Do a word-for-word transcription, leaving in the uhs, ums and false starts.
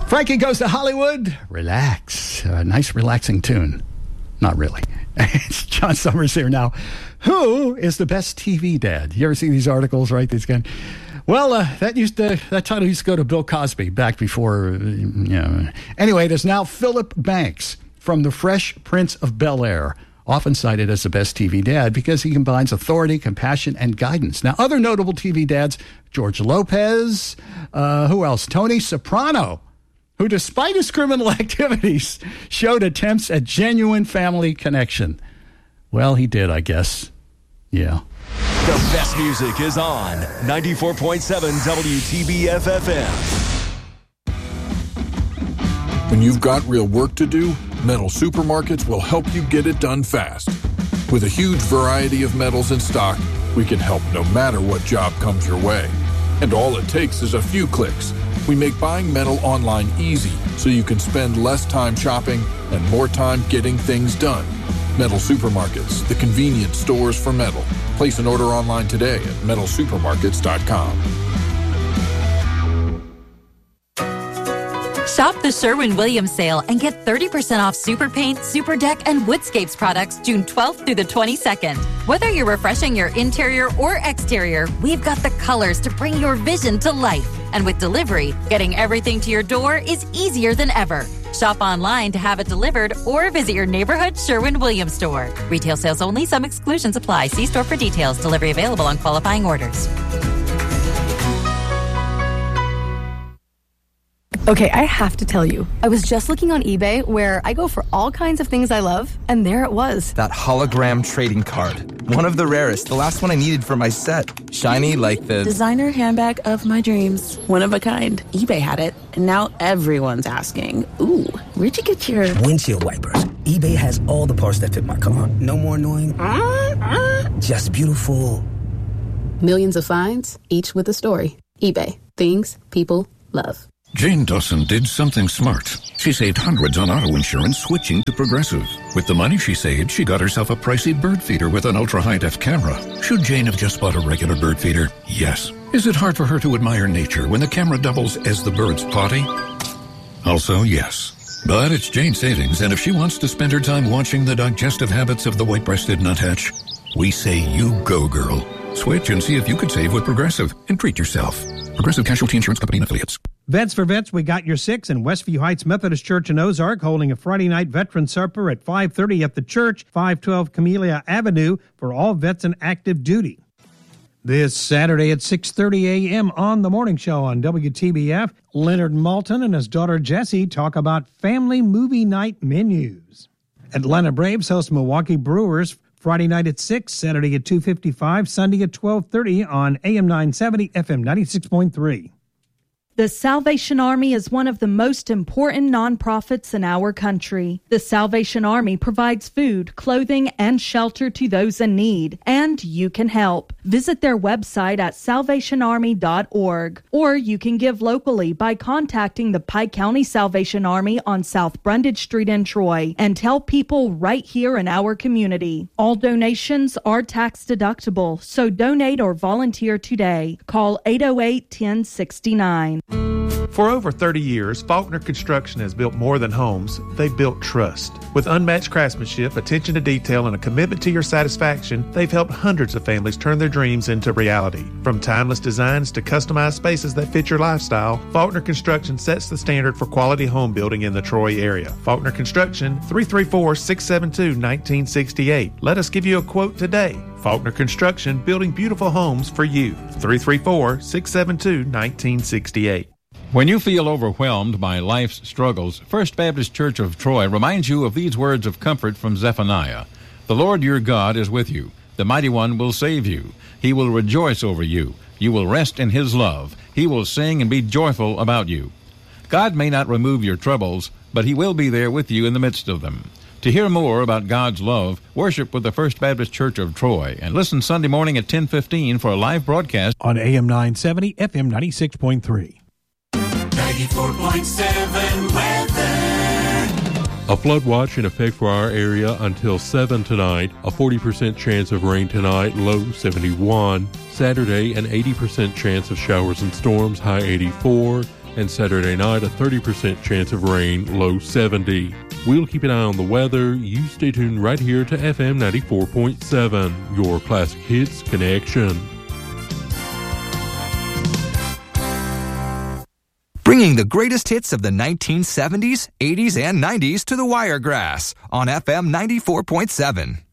Frankie Goes to Hollywood. Relax. A nice relaxing tune. Not really. It's John Summers here now. Who is the best T V dad? You ever see these articles, right? These guys. Well, uh, that used to that title used to go to Bill Cosby back before. Uh, you know. Anyway, there's now Philip Banks from The Fresh Prince of Bel-Air, often cited as the best T V dad because he combines authority, compassion, and guidance. Now, other notable T V dads: George Lopez. Uh, who else? Tony Soprano, who, despite his criminal activities, showed attempts at genuine family connection. Well, he did, I guess. Yeah. The best music is on ninety-four point seven W T B F F M. When you've got real work to do, Metal Supermarkets will help you get it done fast. With a huge variety of metals in stock, we can help no matter what job comes your way. And all it takes is a few clicks. We make buying metal online easy so you can spend less time shopping and more time getting things done. Metal Supermarkets, the convenience stores for metal. Place an order online today at metal supermarkets dot com. Shop the Sherwin-Williams sale and get thirty percent off Super Paint, Super Deck, and Woodscapes products June twelfth through the twenty-second. Whether you're refreshing your interior or exterior, we've got the colors to bring your vision to life. And with delivery, getting everything to your door is easier than ever. Shop online to have it delivered or visit your neighborhood Sherwin-Williams store. Retail sales only. Some exclusions apply. See store for details. Delivery available on qualifying orders. Okay, I have to tell you, I was just looking on eBay where I go for all kinds of things I love, and there it was. That hologram trading card. One of the rarest, the last one I needed for my set. Shiny like the... designer handbag of my dreams. One of a kind. eBay had it, and now everyone's asking, ooh, where'd you get your... windshield wipers. eBay has all the parts that fit my car. No more annoying... just beautiful. Millions of finds, each with a story. eBay. Things people love. Jane Dawson did something smart. She saved hundreds on auto insurance switching to Progressive. With the money she saved, she got herself a pricey bird feeder with an ultra-high-def camera. Should Jane have just bought a regular bird feeder? Yes. Is it hard for her to admire nature when the camera doubles as the bird's potty? Also, yes. But it's Jane's savings, and if she wants to spend her time watching the digestive habits of the white-breasted nuthatch, we say you go, girl. Switch and see if you could save with Progressive and treat yourself. Progressive Casualty Insurance Company and Affiliates. Vets for Vets, we got your six in Westview Heights Methodist Church in Ozark, holding a Friday night veteran supper at five thirty at the church, five twelve Camellia Avenue, for all vets in active duty. This Saturday at six thirty a.m. on The Morning Show on W T B F, Leonard Maltin and his daughter Jessie talk about family movie night menus. Atlanta Braves host Milwaukee Brewers Friday night at six, Saturday at two fifty-five, Sunday at twelve thirty on A M nine seventy, F M ninety-six point three. The Salvation Army is one of the most important nonprofits in our country. The Salvation Army provides food, clothing, and shelter to those in need, and you can help. Visit their website at salvation army dot org, or you can give locally by contacting the Pike County Salvation Army on South Brundage Street in Troy, and tell people right here in our community. All donations are tax deductible, so donate or volunteer today. Call eight oh eight, one oh six nine. For over thirty years, Faulkner Construction has built more than homes. They've built trust. With unmatched craftsmanship, attention to detail, and a commitment to your satisfaction, they've helped hundreds of families turn their dreams into reality. From timeless designs to customized spaces that fit your lifestyle, Faulkner Construction sets the standard for quality home building in the Troy area. Faulkner Construction, three three four, six seven two, one nine six eight. Let us give you a quote today. Faulkner Construction, building beautiful homes for you. three three four, six seven two, one nine six eight. When you feel overwhelmed by life's struggles, First Baptist Church of Troy reminds you of these words of comfort from Zephaniah. The Lord your God is with you. The Mighty One will save you. He will rejoice over you. You will rest in His love. He will sing and be joyful about you. God may not remove your troubles, but He will be there with you in the midst of them. To hear more about God's love, worship with the First Baptist Church of Troy, and listen Sunday morning at ten fifteen for a live broadcast on A M nine seventy, F M ninety-six point three. ninety-four point seven weather. A flood watch in effect for our area until seven tonight. A forty percent chance of rain tonight, low seventy-one. Saturday, an eighty percent chance of showers and storms, high eighty-four. And Saturday night, a thirty percent chance of rain, low seventy. We'll keep an eye on the weather. You stay tuned right here to F M ninety-four point seven, your classic hits connection. Bringing the greatest hits of the nineteen seventies, eighties, and nineties to the Wiregrass on F M ninety-four point seven.